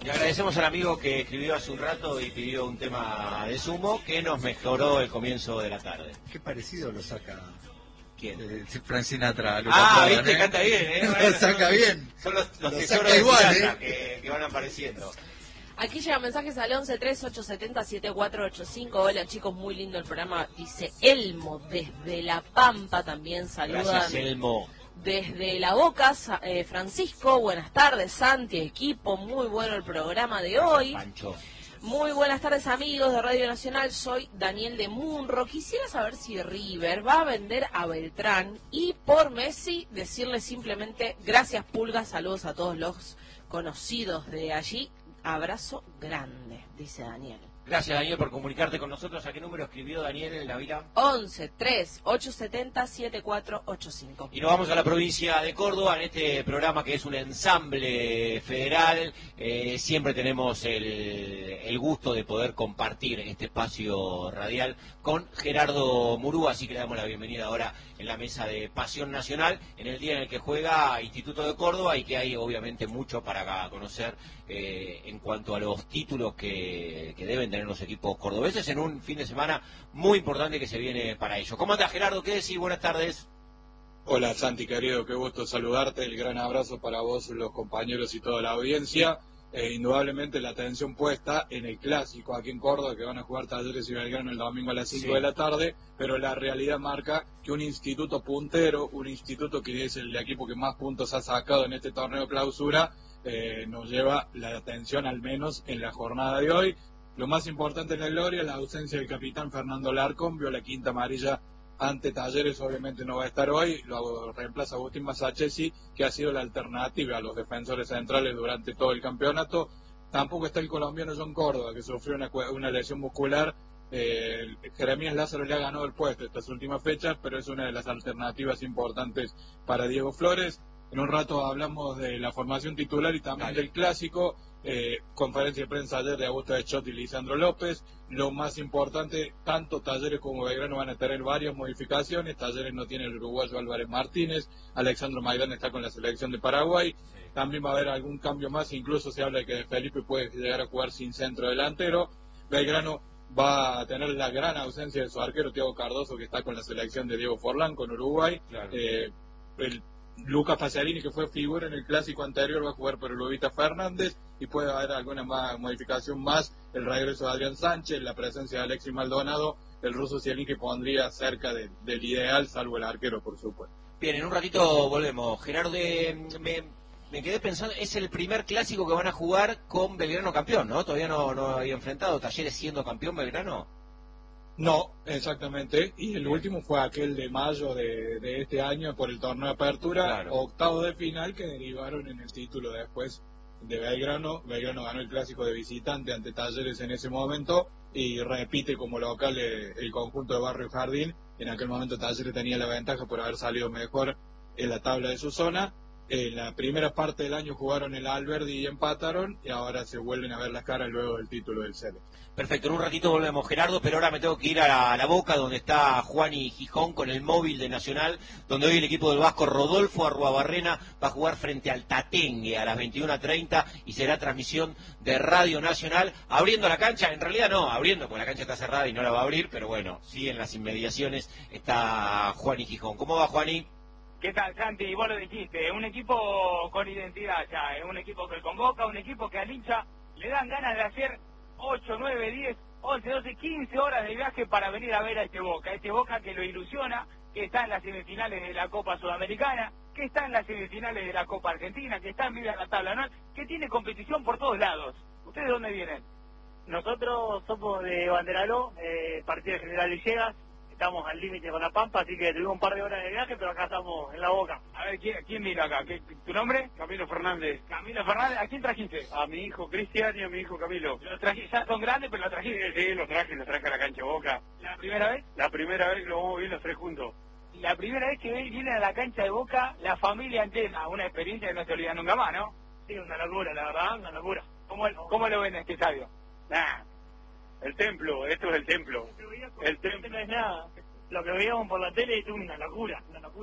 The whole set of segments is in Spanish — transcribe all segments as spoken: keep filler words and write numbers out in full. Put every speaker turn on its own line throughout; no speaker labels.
Le agradecemos al amigo que escribió hace un rato y pidió un tema de Sumo que nos mejoró el comienzo de la tarde.
Qué parecido lo saca.
¿Quién?
Eh, Frank Sinatra.
Ah,
Prodan,
viste,
¿eh?
canta bien, ¿eh?
Lo saca bien.
Son los, los
Lo
tesoros
saca
de
igual,
Sinatra
¿eh?
que, que van apareciendo.
Aquí llegan mensajes al once tres ocho siete cero siete cuatro ocho cinco. Hola chicos, muy lindo el programa. Dice Elmo desde La Pampa, también saludan.
Gracias, Elmo.
Desde La Boca, eh, Francisco, buenas tardes, Santi, equipo, muy bueno el programa de hoy.
Pancho.
Muy buenas tardes amigos de Radio Nacional, soy Daniel de Munro. Quisiera saber si River va a vender a Beltrán y por Messi decirle simplemente gracias Pulga, saludos a todos los conocidos de allí. Abrazo grande, dice Daniel.
Gracias, Daniel, por comunicarte con nosotros. ¿A qué número escribió Daniel en la vila?
once tres ocho siete cero siete cuatro ocho cinco.
Y nos vamos a la provincia de Córdoba en este programa que es un ensamble federal. Eh, siempre tenemos el, el gusto de poder compartir este espacio radial con Gerardo Murúa, así que le damos la bienvenida ahora en la mesa de Pasión Nacional, en el día en el que juega Instituto de Córdoba y que hay obviamente mucho para conocer eh, en cuanto a los títulos que, que deben tener los equipos cordobeses en un fin de semana muy importante que se viene para ellos. ¿Cómo anda Gerardo? ¿Qué decís? Buenas tardes.
Hola Santi, querido, qué gusto saludarte, el gran abrazo para vos, los compañeros y toda la audiencia. Eh, indudablemente la atención puesta en el clásico aquí en Córdoba, que van a jugar Talleres y Belgrano el domingo a las cinco sí. de la tarde, pero la realidad marca que un instituto puntero, un instituto que es el equipo que más puntos ha sacado en este torneo clausura, eh, nos lleva la atención al menos en la jornada de hoy. Lo más importante en la gloria, la ausencia del capitán Fernando Larcón, vio la quinta amarilla ante Talleres, obviamente no va a estar hoy, lo reemplaza Agustín Masachesi, que ha sido la alternativa a los defensores centrales durante todo el campeonato. Tampoco está el colombiano John Córdoba, que sufrió una, una lesión muscular. Eh, Jeremías Lázaro le ha ganado el puesto estas últimas fechas, pero es una de las alternativas importantes para Diego Flores. En un rato hablamos de la formación titular y también del clásico. Eh, conferencia de prensa ayer de Augusto Echotti y Lisandro López. Lo más importante, tanto Talleres como Belgrano van a tener varias modificaciones. Talleres no tiene el uruguayo Álvarez Martínez, Alexandro Maidán está con la selección de Paraguay. También va a haber algún cambio más, incluso se habla de que Felipe puede llegar a jugar sin centro delantero. Belgrano va a tener la gran ausencia de su arquero Thiago Cardoso, que está con la selección de Diego Forlán con Uruguay. Claro. eh, el Lucas Paciarini, que fue figura en el clásico anterior, va a jugar por Lubita Fernández y puede haber alguna más modificación más, el regreso de Adrián Sánchez, la presencia de Alexis Maldonado, el ruso Cielín que pondría cerca de, del ideal, salvo el arquero, por supuesto.
Bien, en un ratito volvemos. Gerardo, eh, me, me quedé pensando, es el primer clásico que van a jugar con Belgrano campeón, ¿no? Todavía no, no había enfrentado Talleres siendo campeón Belgrano.
No, exactamente, y el último fue aquel de mayo de, de este año por el torneo de apertura, claro. Octavo de final que derivaron en el título después de Belgrano. Belgrano ganó el clásico de visitante ante Talleres en ese momento y repite como local el, el conjunto de Barrio Jardín. En aquel momento Talleres tenía la ventaja por haber salido mejor en la tabla de su zona. En la primera parte del año jugaron el Alberdi y empataron, y ahora se vuelven a ver las caras luego del título del Cele.
Perfecto, en un ratito volvemos, Gerardo, pero ahora me tengo que ir a la, a la Boca, donde está Juan y Gijón con el móvil de Nacional, donde hoy el equipo del Vasco Rodolfo Arruabarrena va a jugar frente al Tatengue a las veintiuna treinta y será transmisión de Radio Nacional, abriendo la cancha, en realidad no, abriendo, porque la cancha está cerrada y no la va a abrir, pero bueno, sí en las inmediaciones está Juan y Gijón. ¿Cómo va, Juaní?
¿Qué tal, Santi? Vos lo dijiste, un equipo con identidad ya, es un equipo que convoca, un equipo que al hincha le dan ganas de hacer ocho, nueve, diez, once, doce, quince horas de viaje para venir a ver a este Boca, este Boca que lo ilusiona, que está en las semifinales de la Copa Sudamericana, que está en las semifinales de la Copa Argentina, que está en viva la tabla anual, que tiene competición por todos lados. ¿Ustedes de dónde vienen?
Nosotros somos de Banderaló, eh, partido de General Villegas. Estamos al límite con La Pampa, así que tuvimos un par de horas de viaje, pero acá estamos en La Boca.
A ver, ¿quién, quién vino acá? ¿Qué, ¿Tu nombre?
Camilo Fernández.
Camilo Fernández, ¿a quién trajiste?
A mi hijo Cristian y a mi hijo Camilo.
¿Los trajiste? Ya son grandes, pero los trajiste.
Sí, sí, los traje, los traje a la cancha Boca.
¿La primera vez?
La primera vez que lo vamos a ver los tres juntos.
La primera vez que vienen a la cancha de Boca, la familia entera, una experiencia que no se olvida nunca más, ¿no?
Sí, una locura, la verdad, una locura.
¿Cómo, cómo lo ven en este estadio?
Nah, el templo, esto es el templo. El templo
no es nada.
Lo que veíamos por la tele es una locura, una locura.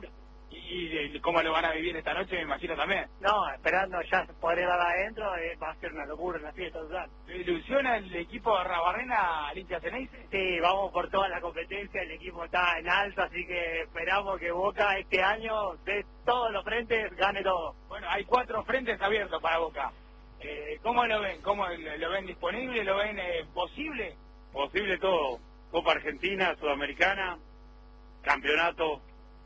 Y, y cómo lo van a vivir esta noche, me imagino también.
No, esperando ya poder ir adentro, eh, va a ser una locura una fiesta total.
¿Le ilusiona el equipo de Rabarrena al hincha Ceneice?
Sí, vamos por toda la competencia, el equipo está en alto, así que esperamos que Boca este año, de todos los frentes, gane todo.
Bueno, hay cuatro frentes abiertos para Boca. Eh, ¿Cómo lo ven? ¿Cómo lo ven disponible? ¿Lo ven eh, posible?
Posible todo. Copa Argentina, Sudamericana, campeonato.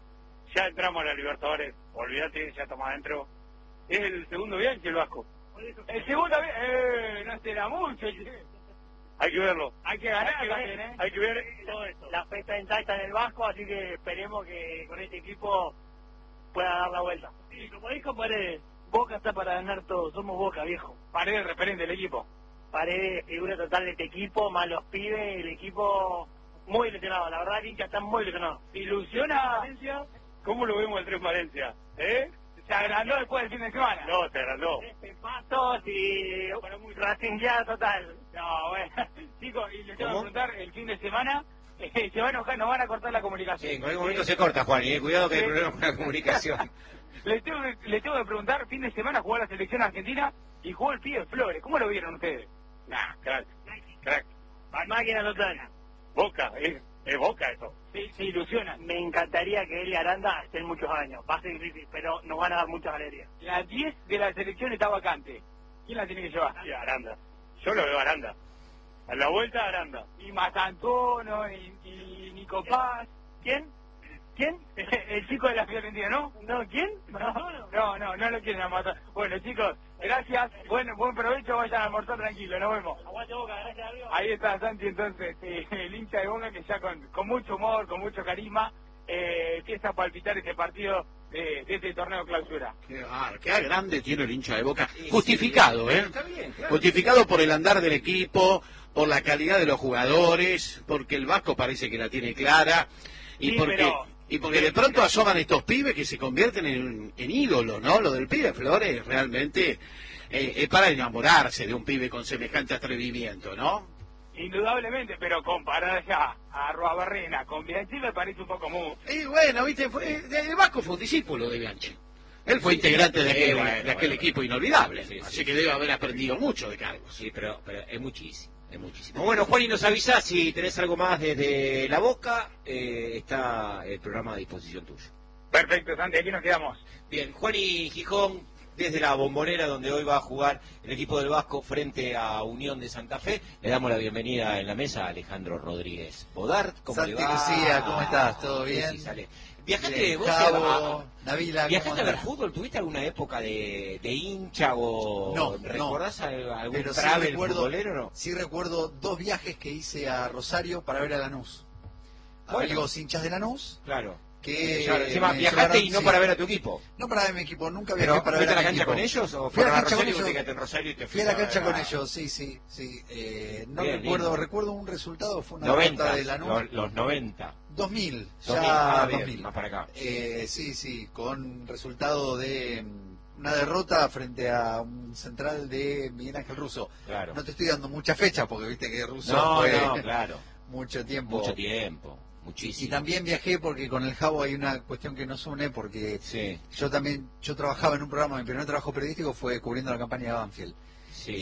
Ya entramos a la Libertadores. Olvídate, ya estamos adentro. Es el segundo viaje el Vasco.
El segundo, eh, no será mucho.
Hay que verlo.
Hay que ganar
Hay que
también,
ver,
¿eh?
Hay que ver todo
esto. La fecha en está en el Vasco, así que esperemos que con este equipo pueda dar la vuelta. Sí, como dijo Paredes, Boca está para ganar todo, somos Boca, viejo.
Paredes, referente del equipo.
Paredes, figura total de este equipo, más los pibes, el equipo muy ilusionado, la verdad el hincha está muy ilusionado.
¿Ilusiona?
Valencia. ¿Cómo lo vemos el Tres Valencia? ¿Eh?
¿Se agrandó después del fin de semana?
No, se agrandó.
Este pasos y Racing ya total.
No, bueno, chicos, y les tengo que
¿Cómo?
preguntar, el fin de semana, eh, se van a enojar, nos van a cortar la comunicación.
Sí, en cualquier momento se corta, Juan, y eh, cuidado que hay
Sí.
problemas con la comunicación.
Les tengo, que- les tengo que preguntar, fin de semana jugó la selección argentina y jugó el pibe Flores. ¿Cómo lo vieron ustedes?
Nah, crack. Crack.
Máquina total.
Boca, es, es Boca eso.
Se, se ilusionan.
Me encantaría que él y Aranda estén muchos años, va a ser difícil, pero nos van a dar muchas alegrías.
La diez de la selección está vacante. ¿Quién la tiene que llevar?
Sí, Aranda. Yo lo veo a Aranda. A la vuelta Aranda.
Y Matantuono, y, y Nico Paz.
¿Quién? ¿Quién?
El chico de la Fiorentina, ¿no?
No, ¿quién?
No, no, no, no lo quieren matar. Bueno, chicos, gracias. Buen, buen provecho, vayan a almorzar tranquilo, nos vemos.
Aguante Boca, gracias a Dios.
Ahí está Santi, entonces, eh, el hincha de Boca que ya con, con mucho humor, con mucho carisma, eh, empieza a palpitar este partido de, de este torneo clausura.
Qué, ah, qué grande tiene el hincha de Boca.
Sí,
Justificado,
sí,
¿eh?
está bien, claro.
Justificado por el andar del equipo, por la calidad de los jugadores, porque el Vasco parece que la tiene clara, y
Sí,
porque...
pero-
Y porque de pronto asoman estos pibes que se convierten en, en ídolos, ¿no? Lo del pibe Flores realmente eh, es para enamorarse de un pibe con semejante atrevimiento, ¿no?
Indudablemente, pero comparar ya a Ruabarrena con Bianchi me parece un poco muy...
Y bueno, viste, fue, el Vasco fue un discípulo de Bianchi. Él fue integrante de
Sí,
aquel,
bueno,
de aquel
bueno.
equipo inolvidable,
Sí, sí,
así
sí.
que debe haber aprendido mucho de Carlos.
Sí, pero, pero es muchísimo, es muchísimo. Bueno, Juan, y nos avisás si tenés algo más desde La Boca, eh, está el programa a disposición tuyo.
Perfecto, Santi, aquí nos quedamos.
Bien, Juan y Gijón, desde la Bombonera, donde hoy va a jugar el equipo del Vasco frente a Unión de Santa Fe, le damos la bienvenida en la mesa a Alejandro Rodríguez Bodart. ¿Cómo
Santi
le va?
Lucía, ¿cómo estás? ¿Todo
Sí,
bien?
sí, sale. ¿Viajaste
Bien,
vos
Cabo,
a-
Navila, ¿cómo
¿Viajaste a ver
andás?
fútbol? ¿Tuviste alguna época de, de hincha o
No,
recordás al- algún
Pero sí
travel
recuerdo,
futbolero o no?
sí recuerdo dos viajes que hice a Rosario para ver a Lanús.
Bueno.
Amigos hinchas de Lanús,
Claro.
que
Claro, encima
me
viajaste
llevaron,
y no
sí.
para ver a tu equipo.
No para ver a mi equipo, nunca viajé
¿Pero
para
fuiste
ver
a
a
la
mi
cancha
equipo.
con ellos o
Fui a
fueron
la
a
cancha con
Rosario y vos te
ellos.
quedaste en Rosario y te
Fui a
fuiste
la cancha con
a-
ellos, sí, sí, sí. Eh, no
Bien,
recuerdo,
lindo.
recuerdo un resultado, fue una
noventa,
derrota de Lanús.
los, los noventa.
dos mil,
dos mil,
ya
ah, bien,
dos mil.
más para acá.
Eh, sí, sí, con resultado de mm, una derrota frente a un central de Miguel Ángel Russo.
Claro.
No te estoy dando mucha fecha porque viste que Russo
No,
fue
no, claro.
mucho tiempo.
Mucho tiempo, muchísimo.
Y también viajé porque con el Jabo hay una cuestión que nos une porque
Sí,
yo también, yo trabajaba en un programa, mi primer trabajo periodístico fue cubriendo la campaña de Banfield.
sí.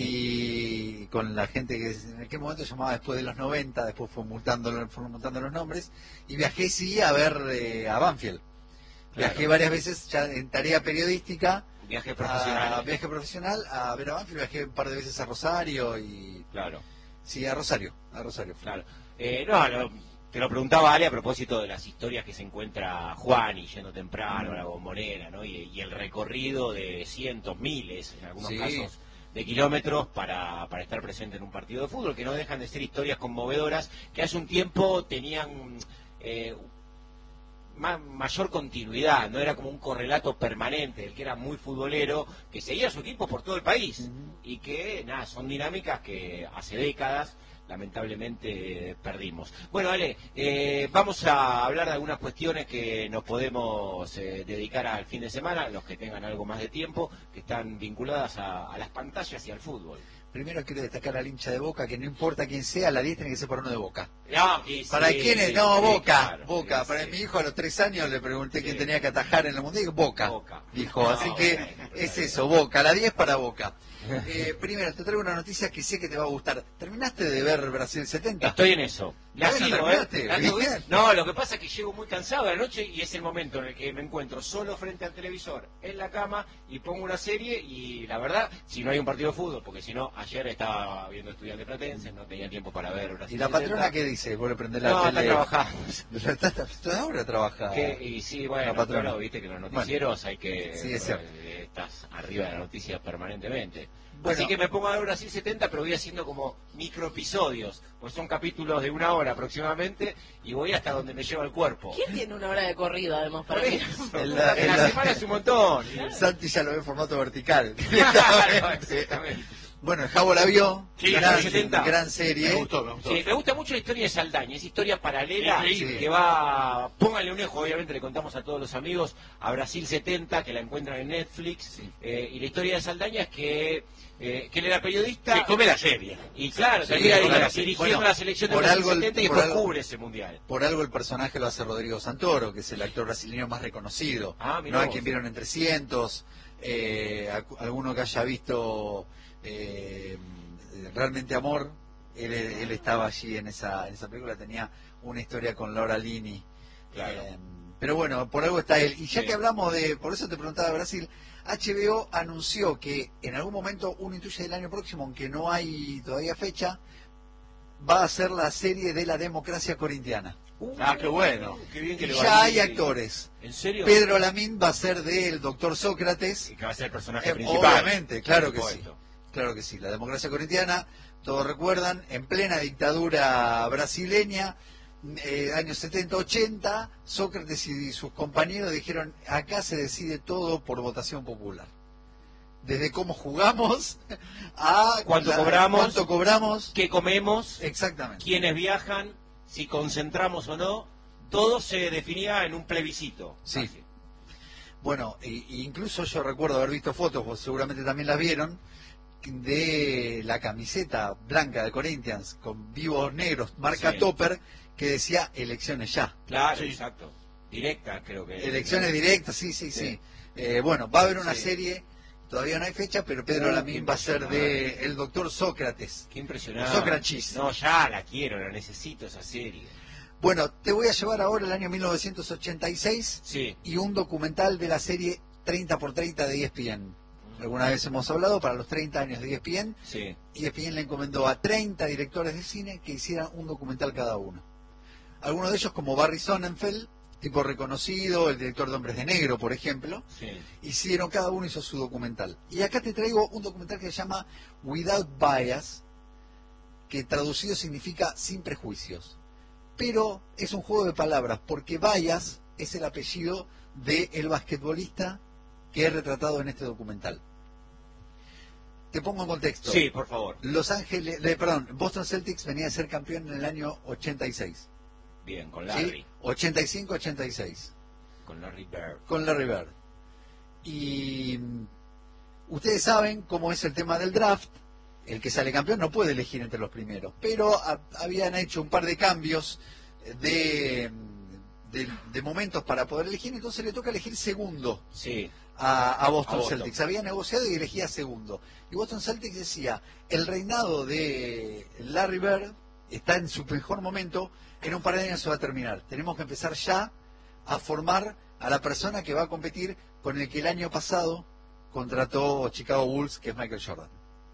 Y con la gente que en aquel momento llamaba después de los noventa, después fue mutando, fueron mutando los nombres, y viajé sí a ver eh, a Banfield.
Claro.
Viajé varias veces ya en tarea periodística,
Viaje
a
profesional.
viaje profesional, a ver a Banfield, viajé un par de veces a Rosario y...
Claro,
Sí, a Rosario, a Rosario.
claro. Eh, no, no, te lo preguntaba Ale a propósito de las historias que se encuentra Juan y yendo temprano a la Bombonera, ¿no? Y, y el recorrido de cientos, miles, en algunos
Sí.
casos, de kilómetros para, para estar presente en un partido de fútbol, que no dejan de ser historias conmovedoras, que hace un tiempo tenían eh, ma- mayor continuidad, no era como un correlato permanente, el que era muy futbolero, que seguía a su equipo por todo el país. y que, nada, son dinámicas que hace décadas lamentablemente perdimos. Bueno, Ale, eh, vamos a hablar de algunas cuestiones que nos podemos eh, dedicar al fin de semana, los que tengan algo más de tiempo, que están vinculadas a, a las pantallas y al fútbol.
Primero quiero destacar al hincha de Boca, que no importa quién sea, la diez tiene que ser para uno de Boca.
No, sí,
¿Para
sí,
quién es?
sí,
No,
sí,
Boca,
claro,
Boca.
sí,
Para
sí.
mi hijo a los tres años le pregunté
Sí.
quién tenía que atajar en el Mundial, Boca,
Boca.
dijo.
No,
Así que
bueno,
es
está
eso, Boca, la diez para Boca. Eh, primero, te traigo una noticia que sé que te va a gustar. ¿Terminaste de ver Brasil setenta?
Estoy en eso. La
Bueno,
sigo,
terminaste,
¿eh? La tengo
bien.
bien. No, lo que pasa es que llego muy cansado de la noche y es el momento en el que me encuentro solo frente al televisor, en la cama, y pongo una serie y la verdad, si no hay un partido de fútbol, porque si no, ayer estaba viendo Estudiantes Platense, no tenía tiempo para ver Brasil
¿Y la patrona
setenta.
qué dice? ¿Vos le prendés la
No, está
tele?
trabajando.
¿Está, está, está ahora trabaja?
Que- y sí, bueno,
La patrona.
claro, viste que en los noticieros hay que...
Sí, es cierto.
eh, estás arriba de la noticia permanentemente.
Bueno.
Así que me pongo a ver Brasil setenta, pero voy haciendo como microepisodios, pues son capítulos de una hora aproximadamente, y voy hasta donde me lleva el cuerpo.
¿Quién tiene una hora de corrido, además, para
Por
mí?
eso,
En la-
en
en
la
la-
semana es un montón.
Santi ya lo ve en formato vertical.
Claro, exactamente.
Bueno, el Jabo la vio,
Sí,
gran,
setenta.
gran serie.
Me gustó, me gustó.
Sí, me gusta mucho la historia de Saldaña, es historia paralela
Increíble.
que va, pónganle un ojo, obviamente le contamos a todos los amigos, a Brasil setenta, que la encuentran en Netflix, eh, y la historia de Saldaña es que, eh, que él era periodista,
Se come la serie.
y claro,
Sí,
termina
claro,
dirigiendo
sí.
dirigiendo
Bueno,
la selección de
por
Brasil
algo el-
setenta y
por
después
algo-
cubre ese mundial.
Por algo el personaje lo hace Rodrigo Santoro, que es el actor brasileño más reconocido.
Ah, mirá
No hay
vos.
quien vieron en trescientos, eh, a- alguno que haya visto eh, Realmente Amor, él, él estaba allí en esa, en esa película, tenía una historia con Laura Linney.
Claro.
Eh, pero bueno, por algo está él. Y ya
Sí.
que hablamos de, por eso te preguntaba de Brasil, H B O anunció que en algún momento, uno intuye del año próximo, aunque no hay todavía fecha, va a ser la serie de la democracia corintiana.
Ah, qué bueno.
Qué bien que
Y
le
ya
va
hay
bien.
actores.
¿En serio?
Pedro Lamín va a ser del doctor Sócrates.
Y que va a ser el personaje
Eh,
principal.
obviamente, claro
por
que sí.
supuesto.
Claro que sí. La democracia corintiana, todos recuerdan, en plena dictadura brasileña, eh, años setenta ochenta, Sócrates y sus compañeros dijeron, acá se decide todo por votación popular. Desde cómo jugamos a
¿Cuánto
la-
cobramos?
cuánto cobramos.
¿Qué comemos?
Exactamente.
Quiénes viajan, si concentramos o no, todo se definía en un plebiscito.
Sí.
Casi.
Bueno, e- e incluso yo recuerdo haber visto fotos, vos seguramente también las vieron, de la camiseta blanca de Corinthians con vivos negros, marca
Sí.
Topper, que decía elecciones ya.
Claro,
Sí.
exacto. Directa, creo que.
Elecciones directas, sí, sí, sí.
Sí.
Eh, bueno, va a haber una
Sí.
serie, todavía no hay fecha, pero Pedro
Uh,
Lamín
qué
va a ser de
impresionante.
el doctor Sócrates.
Qué impresionante.
Sócrates.
No, ya la quiero, la necesito esa serie.
Bueno, te voy a llevar ahora el año mil novecientos ochenta y seis
Sí.
y un documental de la serie treinta por treinta de E S P N. Alguna vez hemos hablado, para los treinta años de E S P N,
Sí.
E S P N le encomendó a treinta directores de cine que hicieran un documental cada uno. Algunos de ellos, como Barry Sonnenfeld, tipo reconocido, el director de Hombres de Negro, por ejemplo,
Sí.
hicieron, cada uno hizo su documental. Y acá te traigo un documental que se llama Without Bias, que traducido significa sin prejuicios. Pero es un juego de palabras, porque Bias es el apellido del basquetbolista que he retratado en este documental. Te pongo en contexto.
Sí, por favor.
Los Ángeles, de, perdón, Boston Celtics venía a ser campeón en el año ochenta y seis.
Bien, con
¿sí?
Larry.
ochenta y cinco ochenta y seis.
Con Larry Bird.
Con Larry Bird. Y mm, ustedes saben cómo es el tema del draft. El que sale campeón no puede elegir entre los primeros. Pero a- habían hecho un par de cambios de, de, de momentos para poder elegir. Entonces le toca elegir segundo
Sí.
a, a Boston
A Boston.
Celtics. Había negociado y elegía segundo. Y Boston Celtics decía, el reinado de Larry Bird está en su mejor momento, en un par de años se va a terminar. Tenemos que empezar ya a formar a la persona que va a competir con el que el año pasado contrató Chicago Bulls, que es Michael Jordan.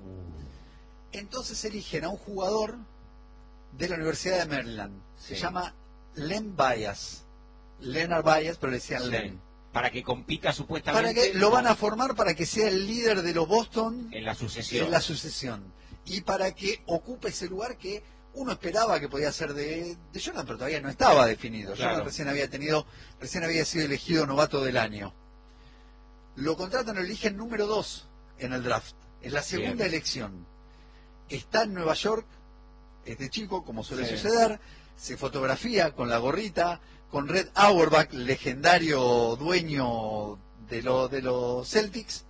Entonces eligen a un jugador de la Universidad de Maryland. Se
Sí.
llama Len Bias. Leonard Bias, pero le decían
Sí.
Len.
Para que compita supuestamente.
Para que lo van a formar para que sea el líder de los Boston
En la sucesión.
en la sucesión. Y para que ocupe ese lugar que uno esperaba que podía ser de, de Jordan, pero todavía no estaba definido.
Claro.
Jordan recién había tenido, recién había sido elegido novato del año. Lo contratan, lo eligen número dos en el draft. En la segunda
Bien.
elección está en Nueva York, este chico, como suele
Sí.
suceder, se fotografía con la gorrita, con Red Auerbach, legendario dueño de, lo, de los Celtics,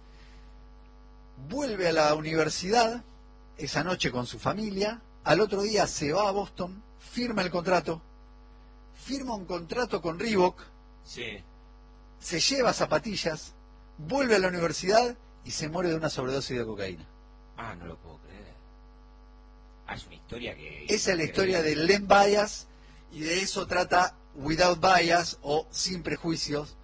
vuelve a la universidad esa noche con su familia, al otro día se va a Boston, firma el contrato, firma un contrato con Reebok,
Sí.
se lleva zapatillas, vuelve a la universidad y se muere de una sobredosis de cocaína.
Ah, no lo puedo creer. Ah, es una historia que...
Esa es la historia de Len Bias, y de eso trata Without Bias o Sin Prejuicios,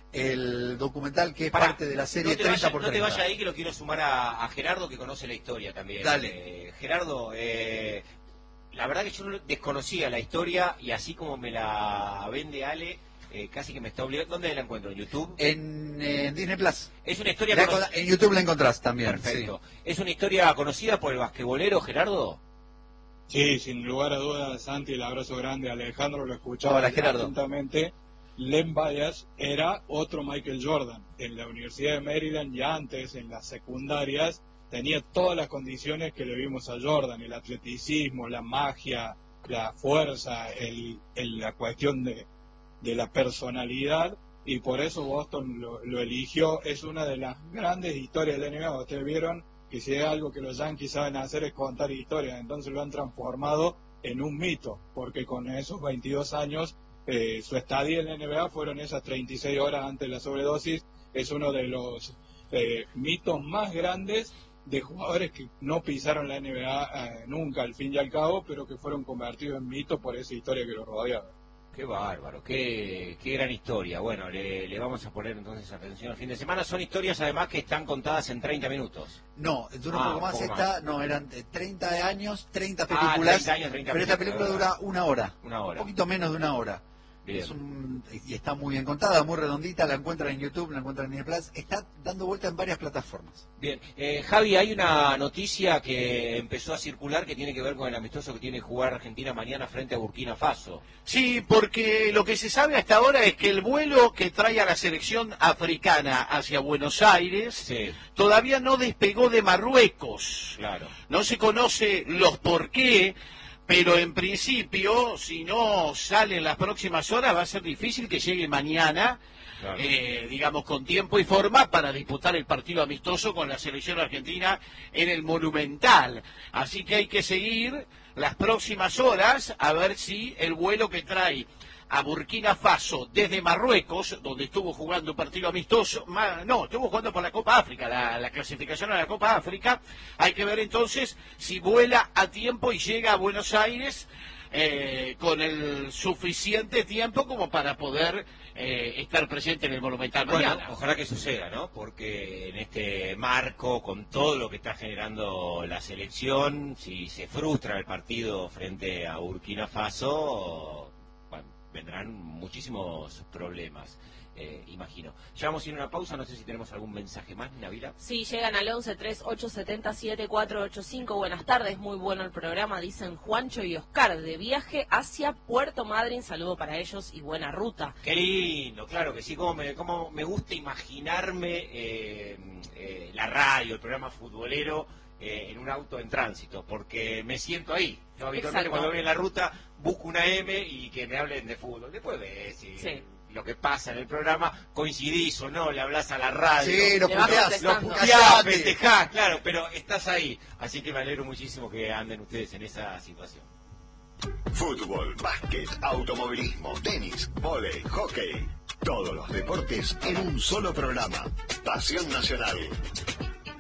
el documental que es
Pará,
parte de la serie
no te
treinta
vayas,
por
no te
treinta.
vayas ahí, que lo quiero sumar a, a Gerardo, que conoce la historia también.
Dale.
Eh, Gerardo, eh, la verdad que yo no desconocía la historia, y así como me la vende Ale, eh, casi que me está obligando. ¿Dónde la encuentro? ¿En YouTube?
En, eh, Disney Plus.
Es una historia
La
cono-
encontrás- en YouTube la encontrás también.
Perfecto. ¿Es una historia conocida por el basquetbolero Gerardo?
Sí, sin lugar a dudas, Santi, el abrazo grande a Alejandro, lo escuchaba
Hola, Gerardo.
atentamente. Len Bias era otro Michael Jordan. En la Universidad de Maryland, ya antes, en las secundarias, tenía todas las condiciones que le vimos a Jordan: el atleticismo, la magia, la fuerza, el, el- la cuestión de, de la personalidad, y por eso Boston lo, lo eligió. Es una de las grandes historias de la N B A. Ustedes vieron que si hay algo que los Yankees saben hacer es contar historias, entonces lo han transformado en un mito, porque con esos veintidós años, eh, su estadía en la N B A fueron esas treinta y seis horas antes de la sobredosis. Es uno de los eh, mitos más grandes de jugadores que no pisaron la N B A eh, nunca, al fin y al cabo, pero que fueron convertidos en mitos por esa historia que lo rodeaba.
Qué bárbaro, qué, qué gran historia. Bueno, le, le vamos a poner entonces atención al fin de semana. Son historias además que están contadas en treinta minutos.
No, dura
Ah,
un poco
un
más,
poco
está,
más.
no, eran eh, treinta años, treinta
Ah,
películas,
treinta años, treinta
pero esta
películas,
película
¿verdad?
dura una hora,
Una hora.
un poquito menos de una hora.
Bien.
Es un, y está muy bien contada, muy redondita, la encuentran en YouTube, la encuentran en Disney Plus, está dando vuelta en varias plataformas.
Bien, eh, Javi, hay una noticia que empezó a circular que tiene que ver con el amistoso que tiene que jugar Argentina mañana frente a Burkina Faso.
Sí, porque lo que se sabe hasta ahora es que el vuelo que trae a la selección africana hacia Buenos Aires
Sí,
todavía no despegó de Marruecos.
claro.
No se conoce los por qué, pero en principio, si no sale en las próximas horas, va a ser difícil que llegue mañana,
Claro.
eh, digamos, con tiempo y forma para disputar el partido amistoso con la selección argentina en el Monumental. Así que hay que seguir las próximas horas a ver si el vuelo que trae a Burkina Faso desde Marruecos, donde estuvo jugando un partido amistoso, ma- no, estuvo jugando por la Copa África, la, la clasificación a la Copa África. Hay que ver entonces si vuela a tiempo y llega a Buenos Aires eh, con el suficiente tiempo como para poder eh, estar presente en el Monumental
Bueno,
mañana.
ojalá que suceda, ¿no? Porque en este marco, con todo lo que está generando la selección, si se frustra el partido frente a Burkina Faso, bueno, vendrán muchísimos problemas, eh, imagino. Ya vamos a ir a una pausa, no sé si tenemos algún mensaje más, Navila.
Sí, llegan al once treinta y ocho setenta y siete cuatrocientos ochenta y cinco. Buenas tardes, muy bueno el programa, dicen Juancho y Oscar, de viaje hacia Puerto Madryn. Saludo para ellos y buena ruta.
Qué lindo, claro que sí, como me, como me gusta imaginarme eh, eh, la radio, el programa futbolero eh, en un auto en tránsito, porque me siento ahí. Yo habitualmente
Exacto.
cuando voy en la ruta busco una M y que me hablen de fútbol. Después ves si
Sí.
lo que pasa en el programa, coincidís o no, le hablas a la radio.
Sí, lo
Le vas
puteás,
Lo
contestando.
puteás,
Callate.
festejás, claro, pero estás ahí. Así que me alegro muchísimo que anden ustedes en esa situación.
Fútbol, básquet, automovilismo, tenis, vóley, hockey. Todos los deportes en un solo programa. Pasión Nacional.